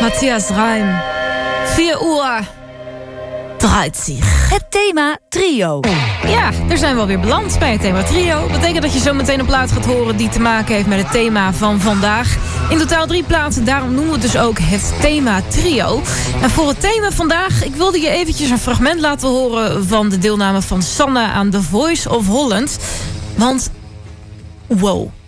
Matthias Reim. 4 uur. Draait zich. Het thema trio. Ja, daar zijn we alweer beland bij het thema trio. Dat betekent dat je zo meteen een plaat gaat horen die te maken heeft met het thema van vandaag. In totaal 3 plaatsen, daarom noemen we het dus ook het thema trio. En voor het thema vandaag, ik wilde je eventjes een fragment laten horen van de deelname van Sanne aan The Voice of Holland. Want, wow.